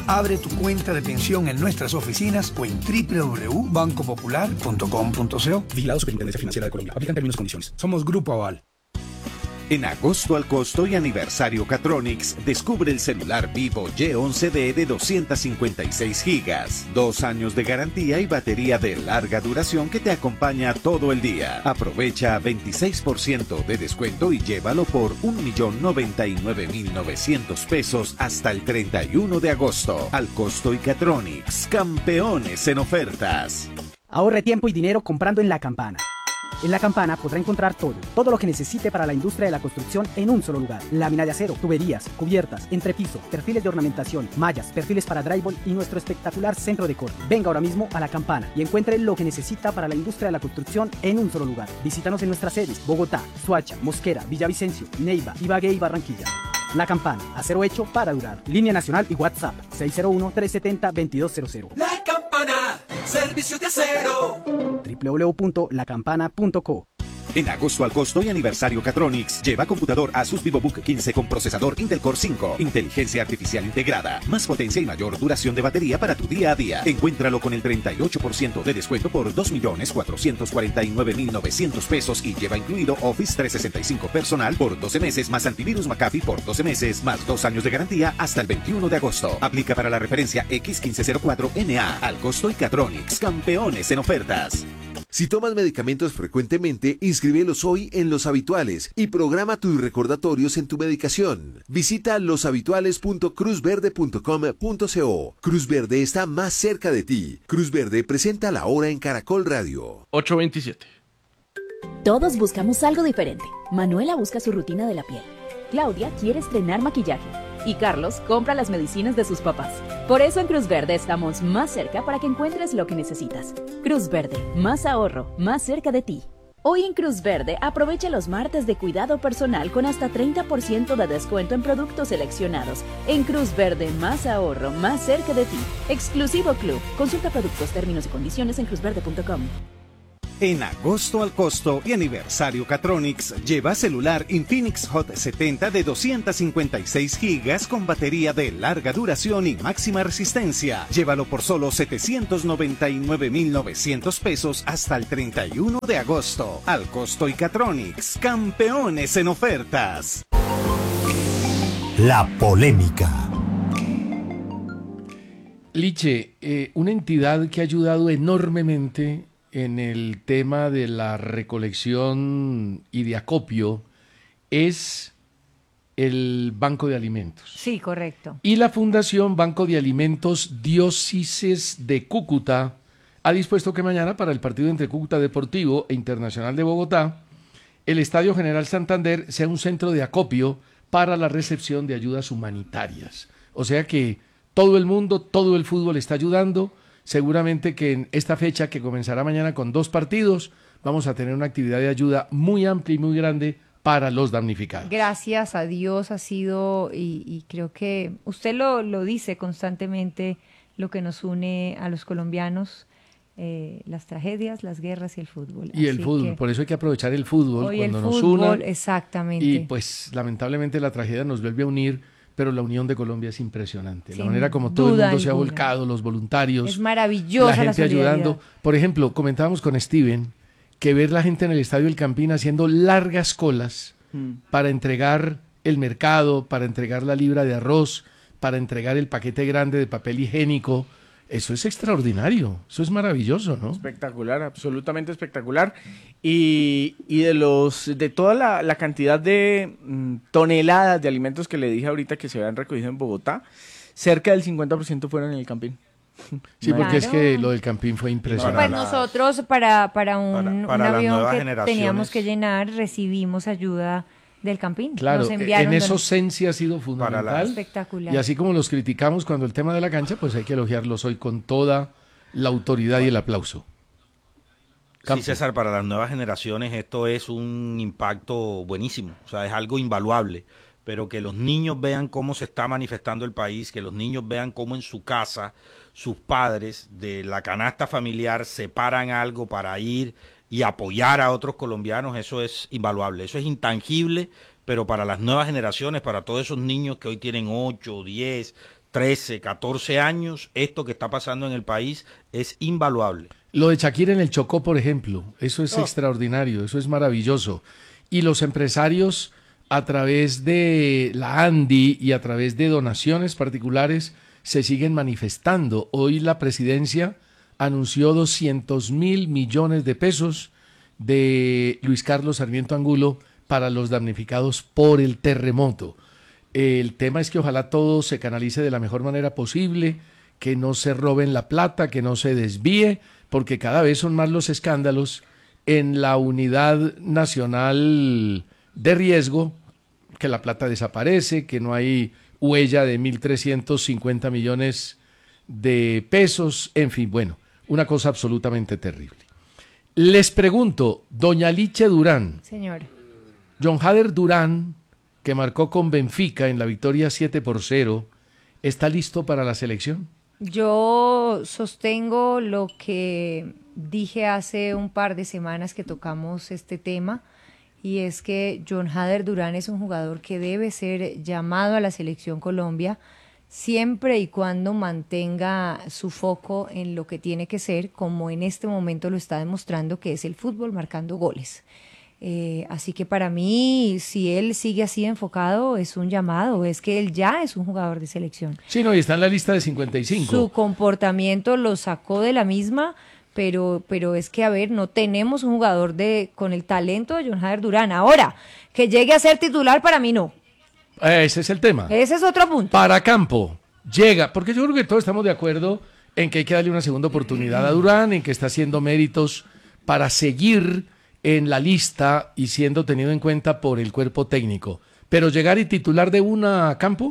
Abre tu cuenta de pensión en nuestras oficinas o en www.bancopopular.com.co. Vigilado Superintendencia Financiera de Colombia. Aplican términos y condiciones. Somos Grupo Aval. En agosto al costo y aniversario Catronics, descubre el celular Vivo Y11D de 256 gigas, 2 años de garantía y batería de larga duración que te acompaña todo el día. Aprovecha 26% de descuento y llévalo por 1.099.900 pesos hasta el 31 de agosto. Al costo y Catronics, campeones en ofertas. Ahorre tiempo y dinero comprando en La Campana. En La Campana podrá encontrar todo lo que necesite para la industria de la construcción en un solo lugar. Lámina de acero, tuberías, cubiertas, entrepiso, perfiles de ornamentación, mallas, perfiles para drywall y nuestro espectacular centro de corte. Venga ahora mismo a La Campana y encuentre lo que necesita para la industria de la construcción en un solo lugar. Visítanos en nuestras sedes: Bogotá, Soacha, Mosquera, Villavicencio, Neiva, Ibagué y Barranquilla. La Campana, acero hecho para durar. Línea nacional y WhatsApp 601-370-2200. La Campana, servicio de acero. www.lacampana.co. En agosto al costo y aniversario Catronics, lleva computador Asus VivoBook 15 con procesador Intel Core 5, inteligencia artificial integrada, más potencia y mayor duración de batería para tu día a día. Encuéntralo con el 38% de descuento por 2.449.900 pesos y lleva incluido Office 365 personal por 12 meses más antivirus McAfee por 12 meses más 2 años de garantía hasta el 21 de agosto. Aplica para la referencia X1504NA. Al costo y Catronics, campeones en ofertas. Si tomas medicamentos frecuentemente, inscríbelos hoy en Los Habituales y programa tus recordatorios en tu medicación. Visita loshabituales.cruzverde.com.co. Cruz Verde está más cerca de ti. Cruz Verde presenta La Hora en Caracol Radio. 8:27. Todos buscamos algo diferente. Manuela busca su rutina de la piel. Claudia quiere estrenar maquillaje. Y Carlos compra las medicinas de sus papás. Por eso en Cruz Verde estamos más cerca para que encuentres lo que necesitas. Cruz Verde, más ahorro, más cerca de ti. Hoy en Cruz Verde aprovecha los martes de cuidado personal con hasta 30% de descuento en productos seleccionados. En Cruz Verde, más ahorro, más cerca de ti. Exclusivo Club. Consulta productos, términos y condiciones en cruzverde.com. En agosto al costo y aniversario Catronics, lleva celular Infinix Hot 70 de 256 gigas con batería de larga duración y máxima resistencia. Llévalo por solo 799.900 pesos hasta el 31 de agosto. Al costo y Catronics, campeones en ofertas. La polémica. Liche, una entidad que ha ayudado enormemente en el tema de la recolección y de acopio es el Banco de Alimentos. Sí, correcto. Y la Fundación Banco de Alimentos Diócesis de Cúcuta ha dispuesto que mañana, para el partido entre Cúcuta Deportivo e Internacional de Bogotá, el Estadio General Santander sea un centro de acopio para la recepción de ayudas humanitarias. O sea que todo el mundo, todo el fútbol está ayudando. Seguramente que en esta fecha, que comenzará mañana con 2 partidos, vamos a tener una actividad de ayuda muy amplia y muy grande para los damnificados. Gracias a Dios ha sido, y creo que usted lo dice constantemente, lo que nos une a los colombianos, las tragedias, las guerras y el fútbol. Y el fútbol, por eso hay que aprovechar el fútbol cuando nos una. Exactamente. Y pues lamentablemente la tragedia nos vuelve a unir, pero la unión de Colombia es impresionante. La manera como todo el mundo se ha volcado, los voluntarios. Es maravillosa la gente ayudando. Por ejemplo, comentábamos con Steven que ver la gente en el Estadio El Campín haciendo largas colas para entregar el mercado, para entregar la libra de arroz, para entregar el paquete grande de papel higiénico. Eso es extraordinario, eso es maravilloso, ¿no? Espectacular, absolutamente espectacular. Y de toda la cantidad de toneladas de alimentos que le dije ahorita que se habían recogido en Bogotá, cerca del 50% fueron en el Campín. Sí, porque es que lo del Campín fue impresionante. Pues nosotros para un avión que teníamos que llenar, recibimos ayuda del Campín. Claro, nos enviaron en eso Sensi ha sido fundamental. Espectacular. Y así como los criticamos cuando el tema de la cancha, pues hay que elogiarlos hoy con toda la autoridad y el aplauso. Sí, César, para las nuevas generaciones esto es un impacto buenísimo, o sea, es algo invaluable, pero que los niños vean cómo se está manifestando el país, que los niños vean cómo en su casa sus padres de la canasta familiar separan algo para ir y apoyar a otros colombianos, eso es invaluable, eso es intangible, pero para las nuevas generaciones, para todos esos niños que hoy tienen 8, 10, 13, 14 años, esto que está pasando en el país es invaluable. Lo de Shakira en el Chocó, por ejemplo, eso es extraordinario, eso es maravilloso. Y los empresarios, a través de la ANDI y a través de donaciones particulares, se siguen manifestando. Hoy la presidencia anunció 200.000 millones de pesos de Luis Carlos Sarmiento Angulo para los damnificados por el terremoto. El tema es que ojalá todo se canalice de la mejor manera posible, que no se roben la plata, que no se desvíe, porque cada vez son más los escándalos en la unidad nacional de riesgo, que la plata desaparece, que no hay huella de 1.350 millones de pesos, en fin, bueno, una cosa absolutamente terrible. Les pregunto, doña Liche Durán. Señor. John Hader Durán, que marcó con Benfica en la victoria 7-0, ¿está listo para la selección? Yo sostengo lo que dije hace un par de semanas que tocamos este tema, y es que John Hader Durán es un jugador que debe ser llamado a la Selección Colombia siempre y cuando mantenga su foco en lo que tiene que ser, como en este momento lo está demostrando, que es el fútbol, marcando goles. Así que para mí, si él sigue así enfocado, es un llamado, es que él ya es un jugador de selección. Sí, no, y está en la lista de 55. Su comportamiento lo sacó de la misma, pero es que, a ver, no tenemos un jugador con el talento de John Hader Durán. Ahora, que llegue a ser titular, para mí no. Ese es el tema. Ese es otro punto. Para Campo, llega, porque yo creo que todos estamos de acuerdo en que hay que darle una segunda oportunidad a Durán, en que está haciendo méritos para seguir en la lista y siendo tenido en cuenta por el cuerpo técnico. Pero llegar y titular de una a Campo.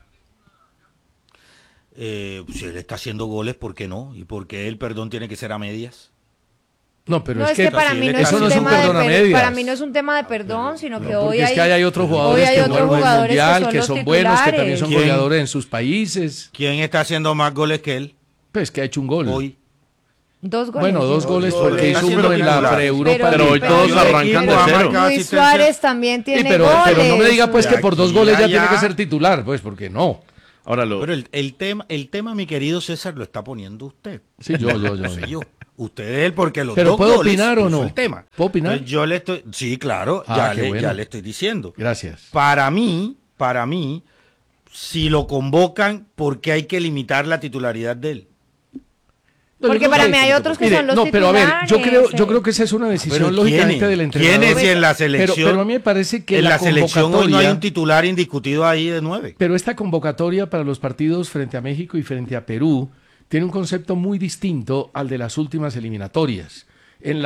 Si él está haciendo goles, ¿por qué no? ¿Y por qué el perdón tiene que ser a medias? No, pero no, es que para mí no es un tema de perdón. Para mí no es un tema de perdón, sino que hoy es que hay otros jugadores que juegan el mundial, que son buenos, que también son goleadores en sus países. ¿Quién está haciendo más goles que él? Pues que ha hecho un gol. Hoy. 2 goles. Bueno, 2 goles porque hizo uno en la pre-Europa. Pero hoy todos arrancan de cero. Luis Suárez también tiene pero, goles. Pero no me diga pues que por 2 goles ya tiene que ser titular, pues porque no. Ahora pero el tema, mi querido César, lo está poniendo usted. Sí, yo. Usted es él porque los pero dos ¿puedo goles opinar o no? El tema. ¿Puedo opinar? Entonces, yo le estoy, sí, claro, ya le estoy diciendo. Gracias. Para mí, si lo convocan, ¿por qué hay que limitar la titularidad de él? Porque para mí hay otros que son los titulares. Pero a ver, yo creo que esa es una decisión lógicamente del entrenador. ¿Quién es en la selección? Pero a mí me parece que en la selección hoy no hay un titular indiscutido ahí de 9. Pero esta convocatoria para los partidos frente a México y frente a Perú tiene un concepto muy distinto al de las últimas eliminatorias, a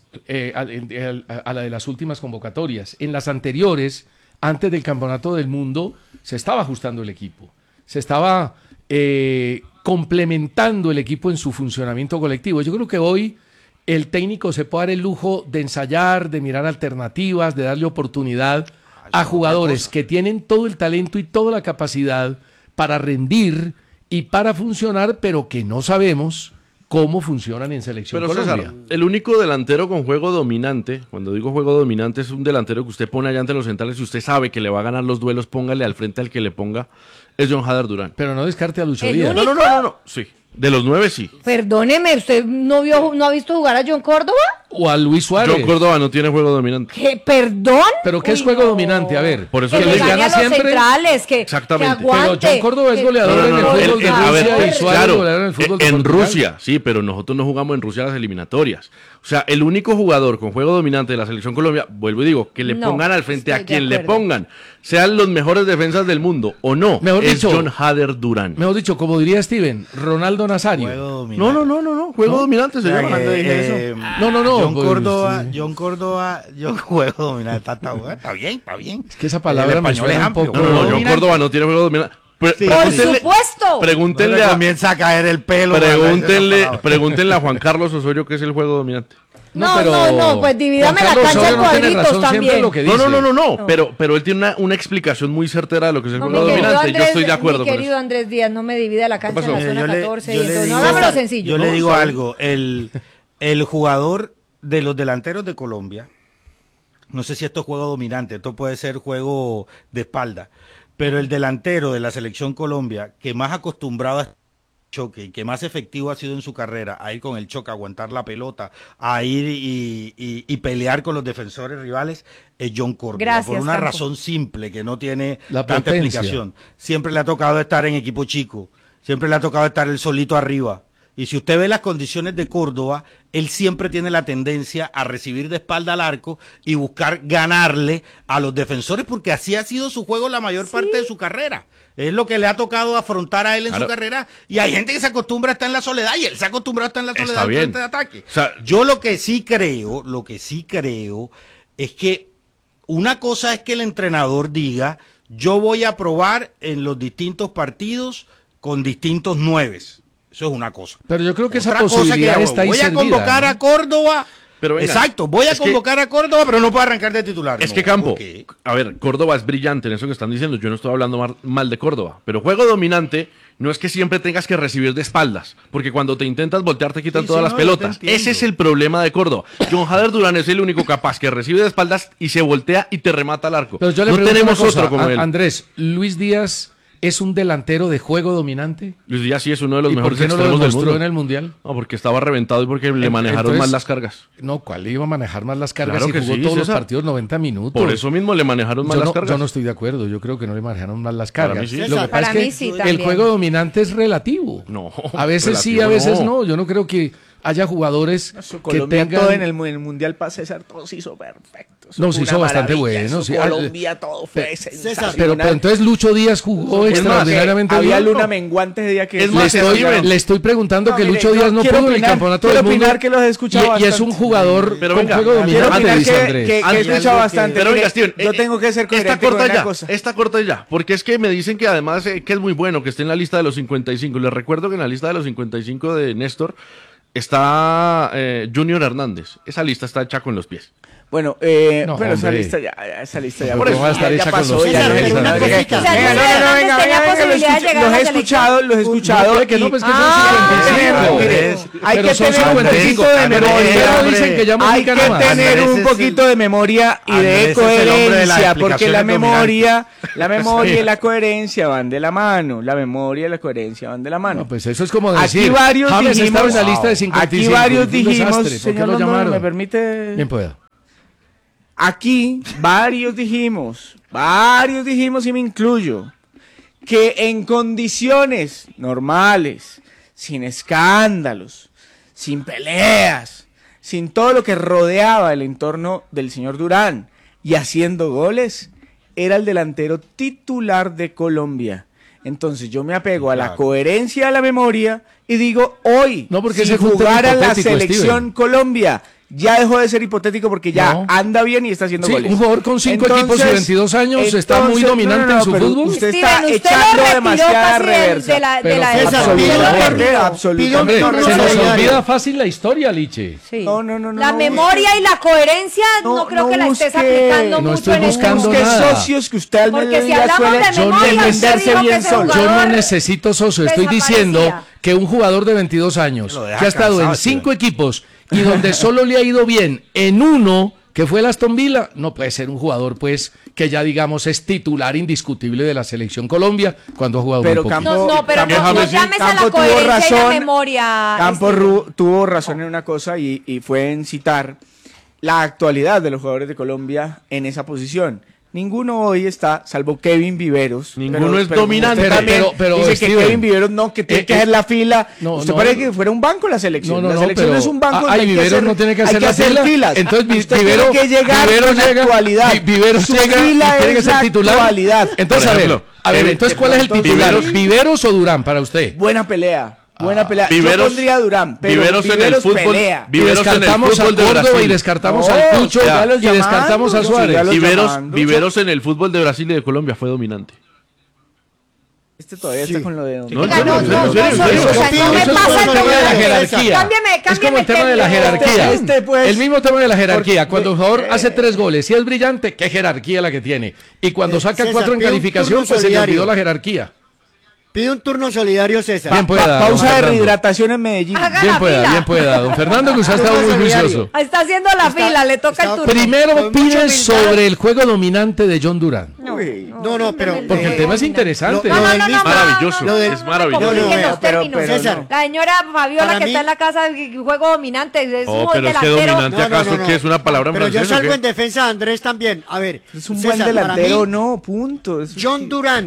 la de las últimas convocatorias. En las anteriores, antes del Campeonato del Mundo, se estaba ajustando el equipo, se estaba complementando el equipo en su funcionamiento colectivo. Yo creo que hoy el técnico se puede dar el lujo de ensayar, de mirar alternativas, de darle oportunidad a jugadores que tienen todo el talento y toda la capacidad para rendir y para funcionar, pero que no sabemos cómo funcionan en Selección Colombia. César, el único delantero con juego dominante, cuando digo juego dominante, es un delantero que usted pone allá ante los centrales y usted sabe que le va a ganar los duelos, póngale al frente al que le ponga, es John Hader Durán. Pero no descarte a Lucho Díaz. No, sí. De los 9 sí. Perdóneme, ¿usted no ha visto jugar a John Córdoba? O a Luis Suárez. John Córdoba no tiene juego dominante. ¿Qué? ¿Perdón? ¿Pero qué es juego dominante? A ver. Por eso que le gana siempre. Centrales, exactamente. Que aguante, pero John Córdoba es goleador en el fútbol de Rusia y Suárez es goleador en el fútbol de en Portugal. Rusia, sí, pero nosotros no jugamos en Rusia las eliminatorias. O sea, el único jugador con juego dominante de la Selección Colombia, vuelvo y digo, que le pongan al frente a quien le pongan, sean los mejores defensas del mundo o no, mejor es dicho, John Hader Durán. Mejor dicho, como diría Steven, Ronaldo Nazario. No, juego dominante se llama. John Córdoba, juego dominante. Está bien. Es que esa palabra me suena un poco. No, John Córdoba no tiene juego dominante. Sí, por supuesto. Pregúntenle comienza a caer el pelo. Pregúntenle a Juan Carlos Osorio qué es el juego dominante. No, pues divídame la cancha en cuadritos también. No, pero él tiene una explicación muy certera de lo que es el juego dominante y yo estoy de acuerdo con eso. Mi querido Andrés Díaz, no me divida la cancha en la zona 14 y entonces no, hágamelo sencillo. Yo le digo algo, el jugador de los delanteros de Colombia, no sé si esto es juego dominante, esto puede ser juego de espalda, pero el delantero de la Selección Colombia, que más acostumbrado a choque y que más efectivo ha sido en su carrera, a ir con el choque, a aguantar la pelota, a ir y pelear con los defensores rivales, es John Córdoba. Gracias, por una Campo. razón simple que no tiene La tanta potencia. explicación. Siempre le ha tocado estar en equipo chico, siempre le ha tocado estar él solito arriba. Y si usted ve las condiciones de Córdoba, él siempre tiene la tendencia a recibir de espalda al arco y buscar ganarle a los defensores, porque así ha sido su juego la mayor parte de su carrera. Es lo que le ha tocado afrontar a él en su carrera. Y hay gente que se acostumbra a estar en la soledad, y él se ha acostumbrado a estar en la soledad en frente de ataque. O sea, yo lo que sí creo es que una cosa es que el entrenador diga, yo voy a probar en los distintos partidos con distintos nueves. Eso es una cosa. Pero yo creo que esa Otra cosa posibilidad que está ahí voy a servida, convocar ¿no? a Córdoba. Pero venga, exacto, voy a convocar a Córdoba, pero no puedo arrancar de titular. Es No, que Campo, ¿por qué? a ver, Córdoba es brillante en eso que están diciendo. Yo no estoy hablando mal de Córdoba, pero juego dominante no es que siempre tengas que recibir de espaldas, porque cuando te intentas voltear te quitan todas las pelotas. Ese es el problema de Córdoba. John Hader Durán es el único capaz que recibe de espaldas y se voltea y te remata al arco. Pero yo le no pregunto tenemos una cosa, otro como él. Andrés, ¿Luis Díaz es un delantero de juego dominante? Luis Díaz sí es uno de los ¿Y mejores por qué no lo extremos del demostró mundo. en el Mundial? No, porque estaba reventado y porque le manejaron Entonces, mal las cargas. No, ¿cuál le iba a manejar más las cargas? Claro Si que jugó sí, todos los César. partidos 90 minutos. Por eso mismo le manejaron mal yo las no, cargas. yo no estoy de acuerdo, yo creo que no le manejaron mal las Para cargas. mí sí. Lo que pasa Para mí es sí, que el también. juego dominante es relativo. No, A veces sí, relativo a veces no. no. Yo no creo que haya jugadores que Colombia tengan... todo en el Mundial para César, todo se hizo perfecto. Eso No, fue se hizo una bastante maravilla, bueno. eso Sí. Colombia todo fue sensacional. Pero entonces Lucho Díaz jugó Es más, extraordinariamente había bien. luna menguante ese día que... Le estoy preguntando No, que mire, Lucho Díaz no quiero pudo en el opinar, campeonato quiero del mundo. opinar que los he escuchado y es bastante. un jugador Pero con venga, juego Quiero dominante, opinar dice que Andrés. he escuchado bastante. Pero Mire, venga, Steven, yo tengo que ser esta coherente con corta una ya, cosa. esta corta ya, porque es que me dicen que además que es muy bueno que esté en la lista de los 55. Les recuerdo que en la lista de los 55 de Néstor está Junior Hernández. Esa lista está hecha con los pies. Bueno, No, pero esa hombre. lista ya. Por eso va a estar hecha con pasó, los ya pies. no es César, una pero cosita. una Venga, cosita. no, Antes tenía posibilidad de llegar a la los he selección. escuchado. No, que no, pues que son Ah, 55. mire, hay Pero que son tener un 55. poquito de Pero memoria. ahora dicen que ya Hay que Mónica no más. tener Andrés un es poquito de memoria y Andrés de es el hombre de las coherencia, porque la explicaciones memoria y la coherencia van de la mano. La memoria y la coherencia van de la mano. No, pues eso es como Aquí decir, varios James dijimos, estaba en la lista de 55. aquí varios fue un dijimos, desastre, ¿por qué señor lo Londoño, llamaron? ¿me permite? Bien pueda. Aquí varios dijimos, y me incluyo, que en condiciones normales, sin escándalos, sin peleas, sin todo lo que rodeaba el entorno del señor Durán y haciendo goles, era el delantero titular de Colombia. Entonces yo me apego a la coherencia de la memoria y digo, hoy, No, porque si ese fue un tema jugara la hipotético, selección Steven. Colombia, ya dejó de ser hipotético porque ya No. anda bien y está haciendo Sí, goles. un jugador con 5 equipos y Entonces, 22 años está muy entonces, dominante en su pero fútbol. Usted Steven, está usted lo echando retiró demasiada casi reversa. de la Pero César, Absolutamente, Hombre, absolutamente. se nos olvida fácil la historia, Liche. Sí. No. La memoria y la coherencia no creo que la estés aplicando no mucho estoy en este buscando momento. Busque nada. socios que usted al Porque si mediodía hablamos suele de memoria, usted entenderse dijo que bien ese solo. Yo no jugador necesito socio, estoy diciendo desaparecía. que un jugador de 22 años Lo deja que ha estado en cansado, 5 equipos y donde solo le ha ido bien en uno, que fue el Aston Villa, no puede ser un jugador pues que ya digamos es titular indiscutible de la selección Colombia cuando ha jugado Pero muy poquito. No, pero no llames a la Campo tuvo coherencia y la razón. memoria. Campo tuvo razón en una cosa y fue en citar la actualidad de los jugadores de Colombia en esa posición. Ninguno hoy está, salvo Kevin Viveros. Ninguno es dominante. usted también Pero, dice que Steven, Kevin Viveros no, que tiene que hacer la fila. no, usted no. parece que fuera un banco la selección. No, la selección pero es un banco. ay, donde hay que Viveros hacer- no tiene que hacer hay la fila. filas. Entonces Usted Vivero tiene que llegar Vivero con llega, actualidad. Vivero Su llega fila y tiene que es ser la titular. actualidad. Entonces, Por ejemplo, entonces ¿cuál es el titular? ¿Viveros o Durán para usted? Buena pelea. Buena pelea. Viveros- Yo pondría a Durán, pero Viveros en el fútbol. pelea. Y Viveros en el descartamos a fútbol de Córdoba Brasil. y descartamos No, al Cucho ya los y descartamos a llamando, Suárez. ya los Viveros, llamando. Viveros en el fútbol de Brasil y de Colombia fue dominante. Este todavía está con lo de... No, Oiga, no, en no, serio, en no, serio. o sea, no me Eso es pasa como el el tema de la tema jerarquía. Cámbiame Es como el tema de la tema. jerarquía. pues, el mismo tema de la jerarquía. Cuando un jugador hace eh, 3 goles y es brillante, qué jerarquía la que tiene. Y cuando saca César, 4 en pide un calificación, turno pues se le solidario. olvidó la jerarquía. Pide un turno solidario, César. Bien pueda, don Pausa de Fernando. rehidratación en Medellín. Haga Bien la pueda, fila. bien pueda. Don Fernando, que usted ha estado muy juicioso. Está haciendo la fila, le toca el turno. Primero con mucha opine humildad. sobre el juego dominante de John Durán. No, güey. No, pero... Porque el tema es interesante. Lo del mismo- Maravilloso, es maravilloso. Compliquen los pero términos. César, La señora Fabiola para que mí- está en la casa, juego dominante, es un pero es que delantero. dominante acaso que es una palabra en Pero yo francés, ¿o salgo qué? en defensa de Andrés también. A ver, Es un César, buen delantero, para mí, no, punto. John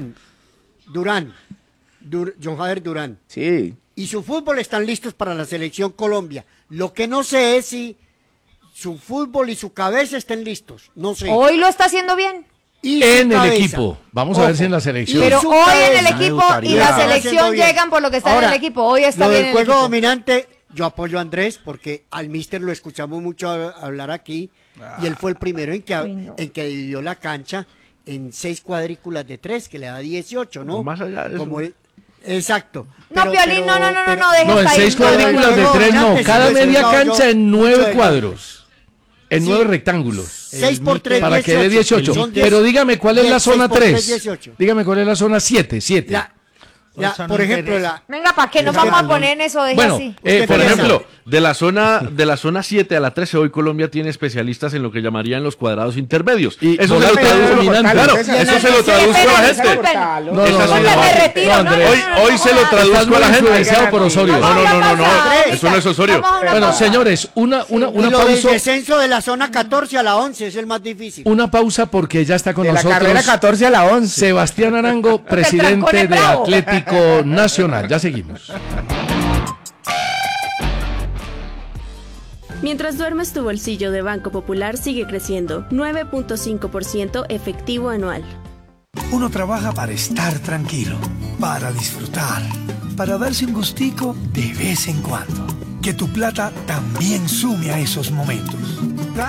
John Jader Durán. Sí. Y su fútbol están listos para la selección Colombia. Lo que no sé es si su fútbol y su cabeza estén listos. No sé. Hoy lo está haciendo bien. Y su En el cabeza. equipo. Vamos a ver Ojo. si en la selección. Pero su hoy en el cabeza. equipo y gustaría. la Está selección haciendo bien. llegan por lo que está Ahora, en el equipo. Hoy está lo bien del en el juego equipo. dominante, yo apoyo a Andrés porque al míster lo escuchamos mucho hablar aquí y él fue el primero en que dividió la cancha en 6 cuadrículas de 3, que le da 18, ¿no? O más allá de eso. Como exacto. No, Piolín, no, deje No, en hasta ahí. 6 cuadrículas de 3 no. Cada media cancha en 9 cuadros. En 9 rectángulos. 6 por 3, Para que dé 18. Son 10. Pero dígame cuál es la 6 zona por 3, 3. 18. Dígame cuál es la zona 7. Por ejemplo, Venga, ¿para qué nos Es que vamos a no. poner en eso? Deje Bueno, así. Por ejemplo, de la zona 7 a la 13, hoy Colombia tiene especialistas en lo que llamarían los cuadrados intermedios. Y Eso se lo volante traduzco, dominante. claro, eso se lo traduzco a la gente. Hoy se lo traduzco a la gente. Influenciado por Osorio. No, eso no es Osorio. Bueno, señores, una y lo del pausa. descenso de la zona 14 a la 11 es el más difícil. Una pausa porque ya está con De la nosotros carrera 14 a la 11. Sebastián Arango, presidente de Atlético Nacional. Ya seguimos. Mientras duermes, tu bolsillo de Banco Popular sigue creciendo, 9.5% efectivo anual. Uno trabaja para estar tranquilo, para disfrutar, para darse un gustico de vez en cuando. Que tu plata también sume a esos momentos.